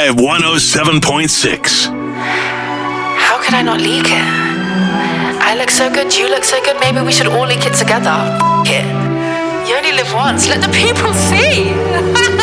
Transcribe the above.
Live 107.6. How could I not leak it? I look so good, you look so good, maybe we should all leak it together. F it. You only live once, let the people see.